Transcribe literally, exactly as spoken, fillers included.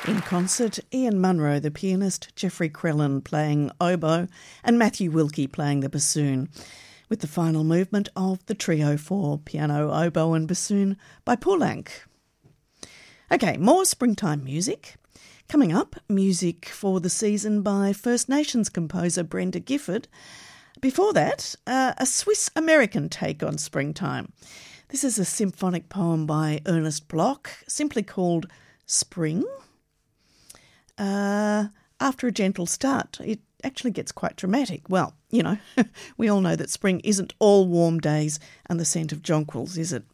In concert, Ian Munro, the pianist, Jeffrey Crellin playing oboe, and Matthew Wilkie playing the bassoon, with the final movement of the trio for piano, oboe and bassoon by Poulenc. Okay, more springtime music. Coming up, music for the season by First Nations composer Brenda Gifford. Before that, uh, a Swiss-American take on springtime. This is a symphonic poem by Ernest Bloch, simply called Spring. Uh, after a gentle start, it actually gets quite dramatic. Well, you know, we all know that spring isn't all warm days and the scent of jonquils, is it?